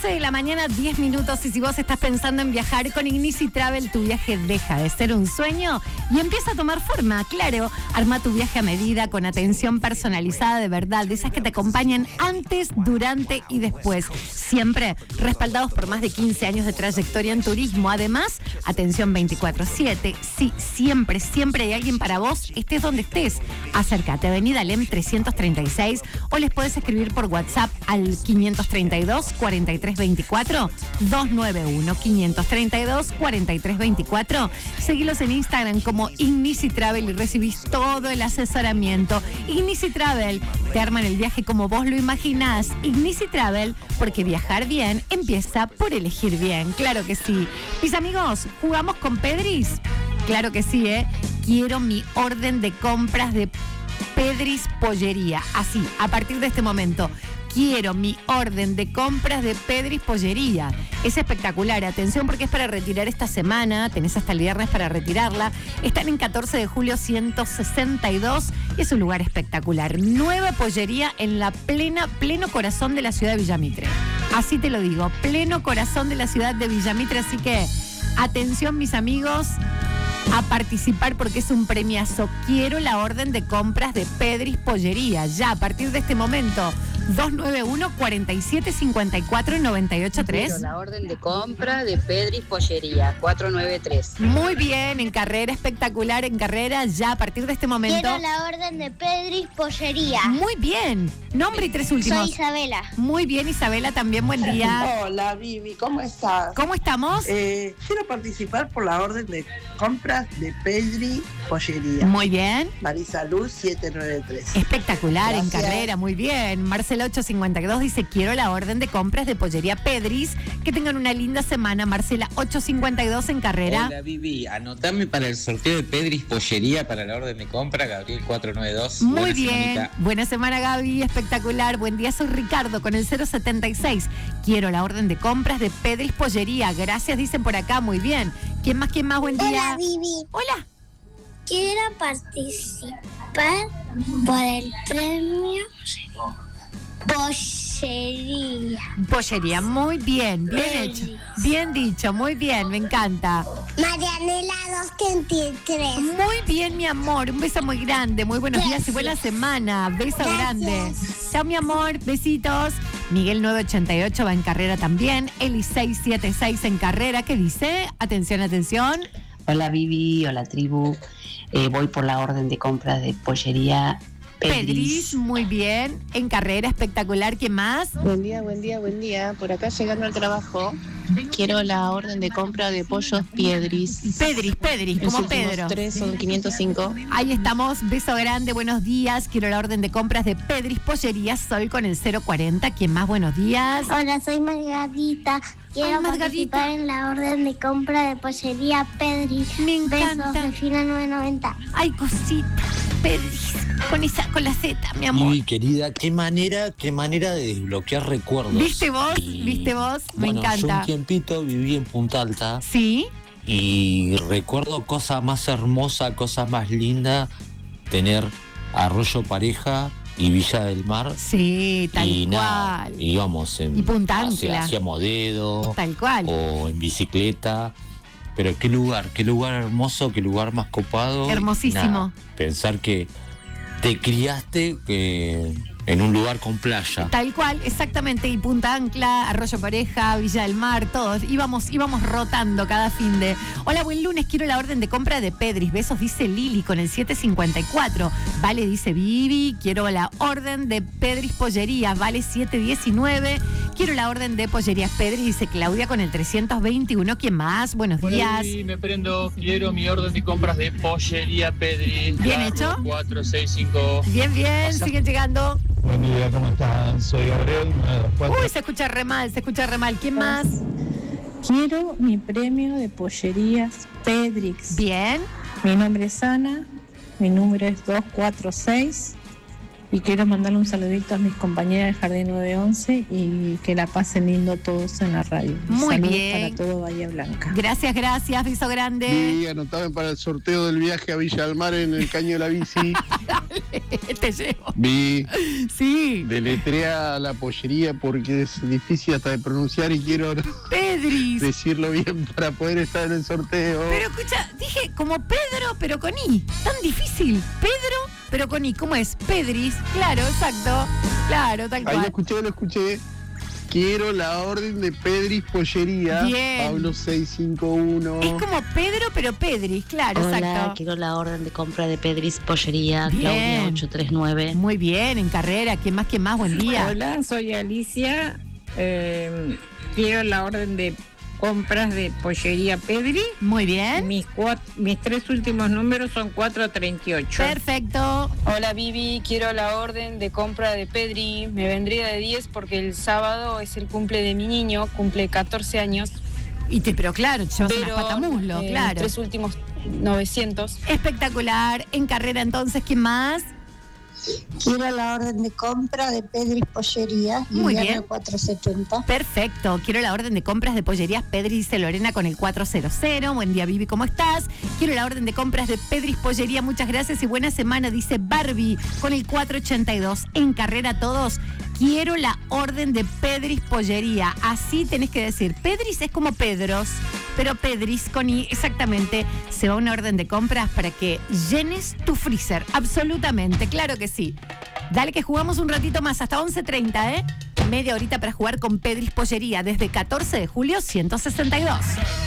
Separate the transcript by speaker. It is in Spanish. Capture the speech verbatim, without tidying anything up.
Speaker 1: once de la mañana, diez minutos, y si vos estás pensando en viajar con Ignici Travel, tu viaje deja de ser un sueño y empieza a tomar forma. Claro, arma tu viaje a medida con atención personalizada de verdad, de esas que te acompañan antes, durante y después. Siempre respaldados por más de quince años de trayectoria en turismo. Además, atención veinticuatro siete. Sí, siempre, siempre hay alguien para vos, estés donde estés. Acércate, Avenida Lem trescientos treinta y seis, o les puedes escribir por WhatsApp al quinientos treinta y dos, cuarenta y tres veinticuatro, doscientos noventa y uno, quinientos treinta y dos, cuarenta y tres veinticuatro. Seguilos en Instagram como Ignici Travel y recibís todo el asesoramiento. Ignici Travel, te arman el viaje como vos lo imaginás. Ignici Travel, porque viajar bien empieza por elegir bien. Claro que sí. Mis amigos, ¿jugamos con Pedris? Claro que sí, ¿eh? Quiero mi orden de compras de Pedris Pollería. Así, a partir de este momento. Quiero mi orden de compras de Pedris Pollería. Es espectacular. Atención, porque es para retirar esta semana. Tenés hasta el viernes para retirarla. Están en catorce de julio ciento sesenta y dos y es un lugar espectacular. Nueva pollería en la plena, pleno corazón de la ciudad de Villamitre. Así te lo digo, pleno corazón de la ciudad de Villamitre. Así que, atención, mis amigos, a participar porque es un premiazo. Quiero la orden de compras de Pedris Pollería. Ya, a partir de este momento, dos nueve uno, cuarenta y siete, cincuenta y cuatro, noventa y ocho tres.
Speaker 2: Quiero la orden de compra de Pedris Pollería, cuatro nueve tres.
Speaker 1: Muy bien, en Carrera, espectacular, en Carrera, ya, a partir de este momento.
Speaker 3: Quiero la orden de Pedris Pollería.
Speaker 1: Muy bien. Nombre y tres últimos.
Speaker 3: Soy Isabela.
Speaker 1: Muy bien, Isabela, también buen día.
Speaker 4: Hola, Vivi, ¿cómo estás?
Speaker 1: ¿Cómo estamos?
Speaker 4: Eh, quiero participar por la orden de compras de Pedris Pollería.
Speaker 1: Muy bien.
Speaker 4: Marisa Luz, siete nueve tres.
Speaker 1: Espectacular,
Speaker 4: Gracias.
Speaker 1: en Carrera, muy bien. Marcela ocho cincuenta y dos dice, quiero la orden de compras de Pollería Pedris. Que tengan una linda semana. Marcela ocho cincuenta y dos en Carrera.
Speaker 5: Hola, Vivi, anotame para el sorteo de Pedris Pollería para la orden de compra, Gabriel cuatro nueve dos.
Speaker 1: Muy
Speaker 5: Buena
Speaker 1: bien.
Speaker 5: semanita.
Speaker 1: Buena semana, Gaby. Espectacular. Buen día, soy Ricardo con el cero setenta y seis. Quiero la orden de compras de Pedris Pollería. Gracias, dicen por acá. Muy bien. ¿Quién más? ¿Quién más? Buen día.
Speaker 3: Hola, Vivi.
Speaker 1: Hola.
Speaker 3: Quiero participar por el premio Pollería.
Speaker 1: Pollería. Muy bien. Bien
Speaker 3: Pedris.
Speaker 1: hecho. Bien dicho. Muy bien. Me encanta.
Speaker 3: Marianela doscientos treinta y tres.
Speaker 1: Muy bien, mi amor. Un beso muy grande. Muy buenos días y buena semana. Beso
Speaker 3: Gracias.
Speaker 1: grande. Chao, mi amor. Besitos. Miguel nueve ochenta y ocho va en Carrera también. Eli seis setenta y seis en Carrera. ¿Qué dice? Atención, atención.
Speaker 6: Hola Vivi, hola tribu. Eh, voy por la orden de compra de pollería Pedris.
Speaker 1: Pedris, muy bien. En Carrera, espectacular. ¿Qué más?
Speaker 7: Buen día, buen día, buen día. Por acá llegando al trabajo, quiero la orden de compra de pollos Pedris.
Speaker 1: Pedris, Pedris,
Speaker 7: Los
Speaker 1: como
Speaker 7: últimos
Speaker 1: Pedro.
Speaker 7: tres son quinientos cinco.
Speaker 1: Ahí estamos. Beso grande. Buenos días. Quiero la orden de compras de Pedris Pollería Sol con el cero cuarenta. ¿Quién más? Buenos días.
Speaker 3: Hola, soy Margarita. Quiero
Speaker 1: Ay, Margarita.
Speaker 3: participar en la orden de compra de Pollería Pedris.
Speaker 1: Me encanta.
Speaker 3: Besos de Fina nueve noventa.
Speaker 1: Ay, cosita. Pedris. Con esa, con la Z, mi amor.
Speaker 8: Vivi, querida, qué manera, qué manera de desbloquear recuerdos.
Speaker 1: ¿Viste vos?
Speaker 8: Y,
Speaker 1: ¿Viste vos? Me
Speaker 8: bueno, yo
Speaker 1: encanta.
Speaker 8: un tiempito viví en Punta Alta
Speaker 1: ¿Sí?
Speaker 8: y recuerdo cosa más hermosa, cosa más linda, tener Arroyo Pareja y Villa del Mar.
Speaker 1: Sí, tal
Speaker 8: y
Speaker 1: cual.
Speaker 8: nada, íbamos en
Speaker 1: Y Punta
Speaker 8: hacia-
Speaker 1: Ancla.
Speaker 8: hacíamos dedo
Speaker 1: Tal cual.
Speaker 8: o en bicicleta. Pero qué lugar, qué lugar hermoso, qué lugar más copado.
Speaker 1: Hermosísimo.
Speaker 8: Nada, pensar que te criaste eh, en un lugar con playa.
Speaker 1: Tal cual, exactamente. Y Punta Ancla, Arroyo Pareja, Villa del Mar, todos. Íbamos, íbamos rotando cada fin de. Hola, buen lunes. Quiero la orden de compra de Pedris. Besos, dice Lili con el siete cincuenta y cuatro. Vale, dice Vivi. Quiero la orden de Pedris Pollería. Vale, siete diecinueve. Quiero la orden de Pollerías Pedris, dice Claudia con el trescientos veintiuno. ¿Quién más? Buenos días.
Speaker 9: Sí, me prendo. Quiero mi orden de compras de Pollería Pedris.
Speaker 1: Bien hecho.
Speaker 9: cuatro seis cinco.
Speaker 1: Bien, bien. Siguen llegando.
Speaker 9: Buen día, ¿cómo están? Soy Gabriel.
Speaker 1: Uy, se escucha re mal, se escucha re mal. ¿Quién más?
Speaker 10: Quiero mi premio de pollerías Pedrix.
Speaker 1: Bien.
Speaker 10: Mi nombre es Ana, mi número es dos cuatro seis, Y quiero mandarle un saludito a mis compañeras del Jardín nueve once y que la pasen lindo todos en la radio.
Speaker 1: Muy
Speaker 10: Saludos
Speaker 1: bien.
Speaker 10: para todo Bahía Blanca.
Speaker 1: Gracias, gracias, beso grande.
Speaker 11: Sí, anotame para el sorteo del viaje a Villa del Mar en el Caño de la Bici.
Speaker 1: Te llevo.
Speaker 11: Vi.
Speaker 1: Sí.
Speaker 11: Deletrea la pollería porque es difícil hasta de pronunciar y quiero
Speaker 1: Pedris.
Speaker 11: decirlo bien para poder estar en el sorteo.
Speaker 1: Pero escucha, dije como Pedro, pero con I. Tan difícil. Pedro, pero con I. ¿Cómo es? Pedris. Claro, exacto. Claro, tal
Speaker 11: Ahí
Speaker 1: cual.
Speaker 11: lo escuché, lo escuché. Quiero la orden de Pedris Pollería.
Speaker 1: Bien.
Speaker 11: Pablo seiscientos cincuenta y uno.
Speaker 1: Es como Pedro, pero Pedris, claro,
Speaker 6: Hola,
Speaker 1: exacto.
Speaker 6: quiero la orden de compra de Pedris Pollería,
Speaker 1: Bien.
Speaker 6: Claudia ocho tres nueve.
Speaker 1: Muy bien, en carrera. ¿Quién más, quién más? Buen día.
Speaker 10: Hola, soy Alicia. Eh, quiero la orden de compras de pollería Pedri.
Speaker 1: Muy bien.
Speaker 10: Mis, cuat- mis tres últimos números son cuatro treinta y ocho.
Speaker 1: Perfecto.
Speaker 2: Hola Vivi, quiero la orden de compra de Pedri. Me vendría de diez porque el sábado es el cumple de mi niño, cumple catorce años.
Speaker 1: Y te, pero claro, te llevas unas
Speaker 2: Pero
Speaker 1: patamuslo,
Speaker 2: eh,
Speaker 1: claro.
Speaker 2: tres últimos novecientos.
Speaker 1: Espectacular. En carrera entonces, ¿quién más?
Speaker 3: Quiero la orden de compra de Pedris Pollería,
Speaker 1: Muy
Speaker 3: Liliana
Speaker 1: bien.
Speaker 3: cuatrocientos setenta.
Speaker 1: Perfecto. Quiero la orden de compras de pollerías Pedri, dice Lorena con el cuatrocientos. Buen día, Vivi, ¿cómo estás? Quiero la orden de compras de Pedris Pollería. Muchas gracias y buena semana, dice Barbie con el cuatrocientos ochenta y dos. En carrera todos. Quiero la orden de Pedris Pollería. Así tenés que decir. Pedris es como Pedros, pero Pedris con I, exactamente. Se va una orden de compras para que llenes tu freezer. Absolutamente, claro que sí. Dale que jugamos un ratito más, hasta once treinta, ¿eh? Media horita para jugar con Pedris Pollería desde catorce de julio ciento sesenta y dos.